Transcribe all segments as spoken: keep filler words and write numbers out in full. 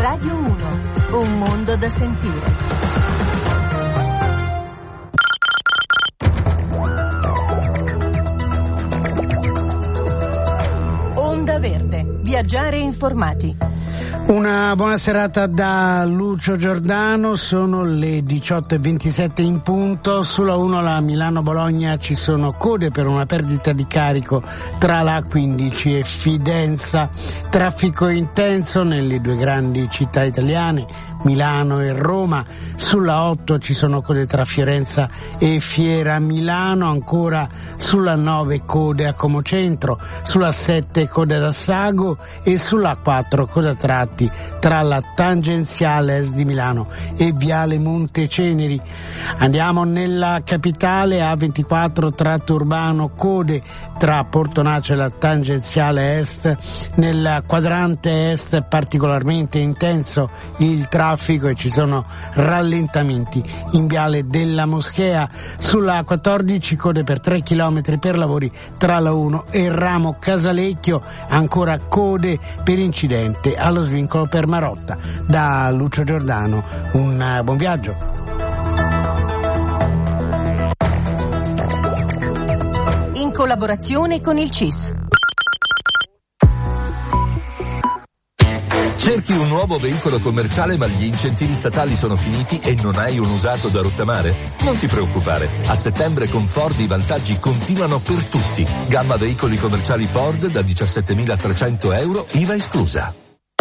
Radio uno, un mondo da sentire. Onda Verde, viaggiare informati. Una buona serata da Lucio Giordano, sono le diciotto e ventisette in punto. Sulla uno la Milano-Bologna ci sono code per una perdita di carico tra la quindici e Fidenza, traffico intenso nelle due grandi città italiane, Milano e Roma. Sulla otto ci sono code tra Fiorenza e Fiera Milano, ancora sulla nove code a Como Centro, sulla sette code ad Assago e sulla quattro code a tratti tra la tangenziale est di Milano e Viale Monteceneri. Andiamo nella capitale, A ventiquattro tratto urbano, code tra Portonace e la tangenziale est. Nel quadrante est particolarmente intenso il traffico e ci sono rallentamenti in Viale della Moschea. Sulla quattordici code per tre chilometri per lavori tra la uno e Ramo Casalecchio, ancora code per incidente allo svincolo per Marotta. Da Lucio Giordano un buon viaggio. In collaborazione con il C I S. Cerchi un nuovo veicolo commerciale ma gli incentivi statali sono finiti e non hai un usato da rottamare? Non ti preoccupare, a settembre con Ford i vantaggi continuano per tutti. Gamma veicoli commerciali Ford da diciassettemilatrecento euro, I V A esclusa.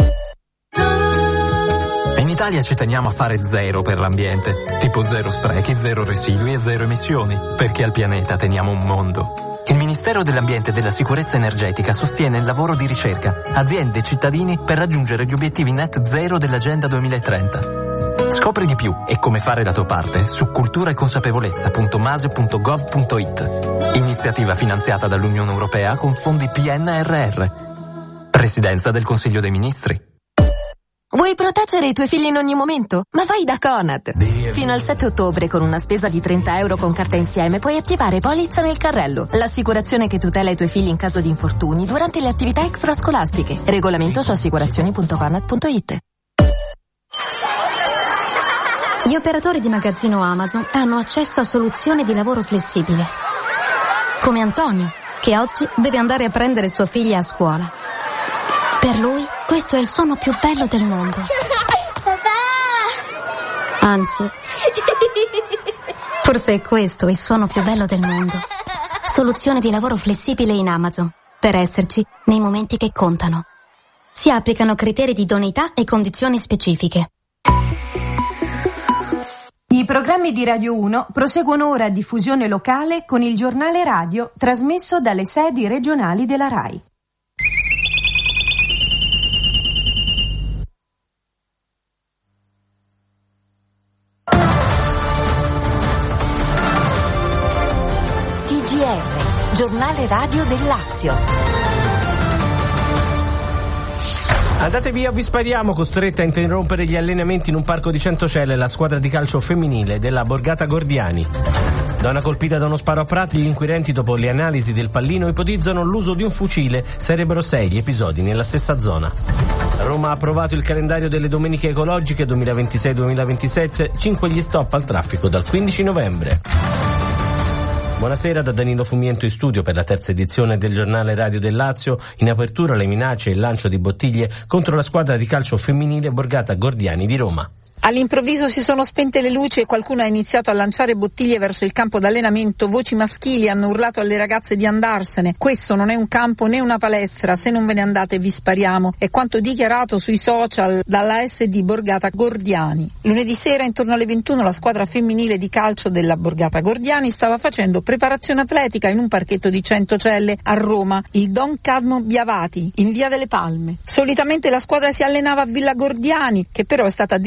In Italia ci teniamo a fare zero per l'ambiente, tipo zero sprechi, zero residui e zero emissioni, perché al pianeta teniamo un mondo. Il Ministero dell'Ambiente e della Sicurezza Energetica sostiene il lavoro di ricerca, aziende e cittadini per raggiungere gli obiettivi net zero dell'Agenda duemilatrenta. Scopri di più e come fare la tua parte su cultura e consapevolezza punto mase punto gov punto it. Iniziativa finanziata dall'Unione Europea con fondi P N R R. Presidenza del Consiglio dei Ministri. Vuoi proteggere i tuoi figli in ogni momento? Ma vai da Conad! Fino al sette ottobre, con una spesa di trenta euro con carta insieme, puoi attivare Polizza nel carrello, l'assicurazione che tutela i tuoi figli in caso di infortuni durante le attività extrascolastiche. Regolamento su assicurazioni punto conad punto it. Gli operatori di magazzino Amazon hanno accesso a soluzioni di lavoro flessibile. Come Antonio, che oggi deve andare a prendere sua figlia a scuola. Per lui, questo è il suono più bello del mondo. Papà! Anzi, forse è questo il suono più bello del mondo. Soluzione di lavoro flessibile in Amazon, per esserci nei momenti che contano. Si applicano criteri di idoneità e condizioni specifiche. I programmi di Radio uno proseguono ora a diffusione locale con il giornale radio trasmesso dalle sedi regionali della RAI. T G R, giornale radio del Lazio. Andate via, vi spariamo, costretta a interrompere gli allenamenti in un parco di Centocelle la squadra di calcio femminile della Borgata Gordiani. Donna colpita da uno sparo a Prati, gli inquirenti dopo le analisi del pallino ipotizzano l'uso di un fucile, sarebbero sei gli episodi nella stessa zona. Roma ha approvato il calendario delle domeniche ecologiche duemilaventisei duemilaventisette, cinque gli stop al traffico dal quindici novembre. Buonasera da Danilo Fumiento in studio per la terza edizione del giornale radio del Lazio. In apertura le minacce e il lancio di bottiglie contro la squadra di calcio femminile Borgata Gordiani di Roma. All'improvviso si sono spente le luci e qualcuno ha iniziato a lanciare bottiglie verso il campo d'allenamento. Voci maschili hanno urlato alle ragazze di andarsene. Questo non è un campo né una palestra, se non ve ne andate vi spariamo. È quanto dichiarato sui social dalla S D Borgata Gordiani. Lunedì sera intorno alle ventuno la squadra femminile di calcio della Borgata Gordiani stava facendo preparazione atletica in un parchetto di Centocelle a Roma, il Don Cadmo Biavati, in via delle Palme. Solitamente la squadra si allenava a Villa Gordiani, che però è stata di recente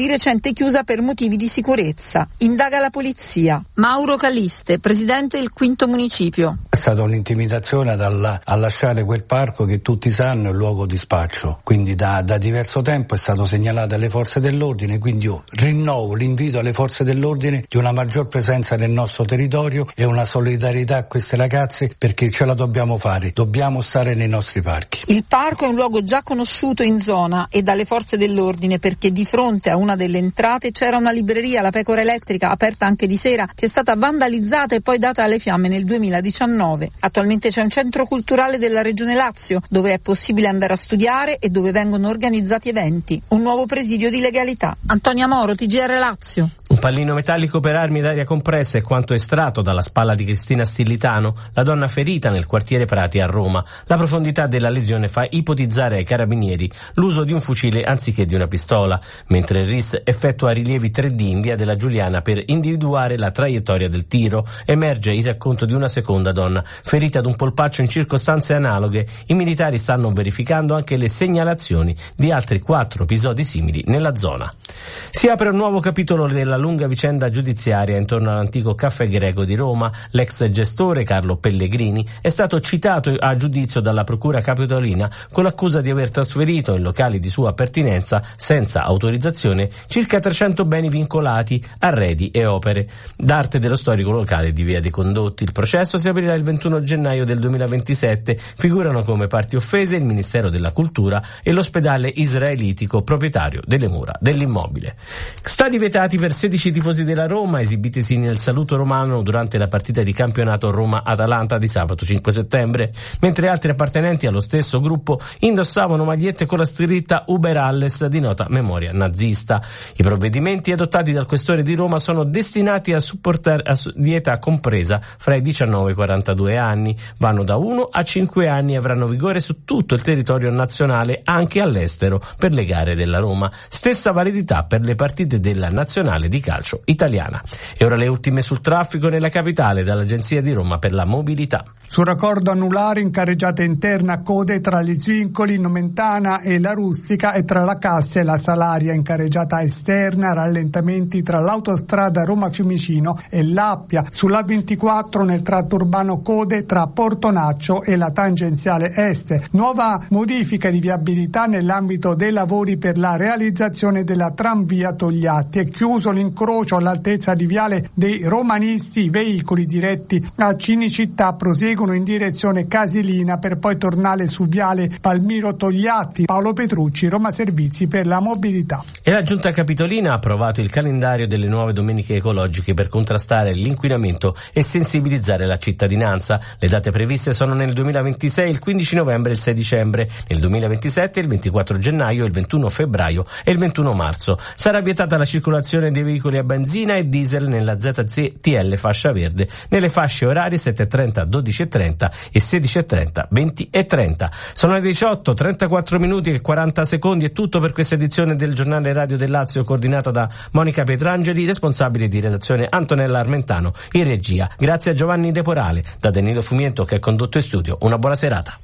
parzialmente chiusa per motivi di sicurezza. Indaga la polizia. Mauro Caliste, presidente del quinto municipio. È stata un'intimidazione dal, a lasciare quel parco che tutti sanno è luogo di spaccio, quindi da, da diverso tempo è stato segnalato alle forze dell'ordine, quindi io rinnovo l'invito alle forze dell'ordine di una maggior presenza nel nostro territorio e una solidarietà a queste ragazze, perché ce la dobbiamo fare, dobbiamo stare nei nostri parchi. Il parco è un luogo già conosciuto in zona e dalle forze dell'ordine, perché di fronte a una delle entrate c'era una libreria, la Pecora Elettrica, aperta anche di sera, che è stata vandalizzata e poi data alle fiamme nel duemiladiciannove. Attualmente c'è un centro culturale della Regione Lazio dove è possibile andare a studiare e dove vengono organizzati eventi. Un nuovo presidio di legalità. Antonia Moro, T G R Lazio. Un pallino metallico per armi d'aria compressa è quanto estratto dalla spalla di Cristina Stillitano, la donna ferita nel quartiere Prati a Roma. La profondità della lesione fa ipotizzare ai carabinieri l'uso di un fucile anziché di una pistola, mentre il R I S effettua rilievi tre D in via della Giuliana per individuare la traiettoria del tiro. Emerge il racconto di una seconda donna ferita ad un polpaccio in circostanze analoghe. I militari stanno verificando anche le segnalazioni di altri quattro episodi simili nella zona. Si apre un nuovo capitolo della lunga vicenda giudiziaria intorno all'antico Caffè Greco di Roma. L'ex gestore Carlo Pellegrini è stato citato a giudizio dalla Procura Capitolina con l'accusa di aver trasferito in locali di sua pertinenza senza autorizzazione circa trecento beni vincolati, arredi e opere d'arte dello storico locale di Via dei Condotti. Il processo si aprirà il ventuno gennaio del duemilaventisette. Figurano come parti offese il Ministero della Cultura e l'ospedale israelitico proprietario delle mura dell'immobile. Stadi vietati per sedici tifosi della Roma esibitisi nel saluto romano durante la partita di campionato Roma-Atalanta di sabato cinque settembre, mentre altri appartenenti allo stesso gruppo indossavano magliette con la scritta Uber Alles di nota memoria nazista. I provvedimenti adottati dal questore di Roma sono destinati a supportare a di età compresa fra i diciannove e i quarantadue anni, vanno da uno a cinque anni e avranno vigore su tutto il territorio nazionale, anche all'estero, per le gare della Roma. Stessa validità per le partite della nazionale di calcio italiana. E ora le ultime sul traffico nella capitale dall'Agenzia di Roma per la mobilità. Sul raccordo anulare in carreggiata interna code tra gli Zvincoli, Nomentana e la Rustica e tra la Cassia e la Salaria. In carreggiata esterna rallentamenti tra l'autostrada Roma-Fiumicino e l'Appia. Sulla ventiquattro nel tratto urbano code tra Portonaccio e la tangenziale est. Nuova modifica di viabilità nell'ambito dei lavori per la realizzazione della tranvia Togliatti. È chiuso l'incrocio all'altezza di Viale dei Romanisti. I veicoli diretti a Cinecittà proseguono in direzione Casilina per poi tornare su Viale Palmiro Togliatti. Paolo Petrucci, Roma Servizi per la mobilità. E la Giunta Capitolina ha approvato il calendario delle nuove domeniche ecologiche per contrastare l'inquinamento e sensibilizzare la cittadinanza. Le date previste sono nel duemilaventisei il quindici novembre e il sei dicembre, nel duemilaventisette il ventiquattro gennaio, il ventuno febbraio e il ventuno marzo. Sarà vietata la circolazione dei veicoli a benzina e diesel nella Z T L fascia verde, nelle fasce orarie sette e trenta, dodici e trenta e sedici e trenta, venti e trenta. Sono le diciotto, trentaquattro minuti e quaranta secondi. È tutto per questa edizione del giornale radio del Lazio, coordinata da Monica Pietrangeli, responsabile di redazione Antonella Armentano, in regia. Grazie a Giovanni Deporale, da Danilo Fumiento che ha condotto in studio. Una buona serata.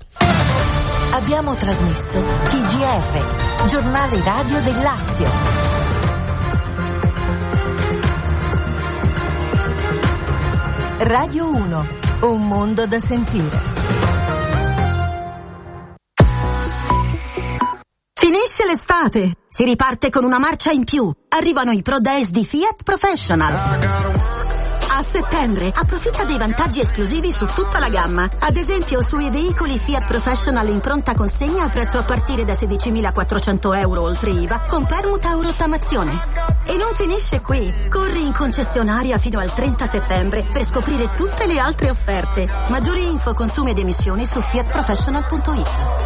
Abbiamo trasmesso T G R, giornale radio del Lazio. Radio uno, un mondo da sentire. Finisce l'estate, si riparte con una marcia in più. Arrivano i Pro Days di Fiat Professional. A settembre approfitta dei vantaggi esclusivi su tutta la gamma. Ad esempio sui veicoli Fiat Professional in pronta consegna a prezzo a partire da sedicimilaquattrocento euro oltre I V A con permuta o rottamazione. E non finisce qui. Corri in concessionaria fino al trenta settembre per scoprire tutte le altre offerte. Maggiori info, consumi ed emissioni su fiat professional punto it.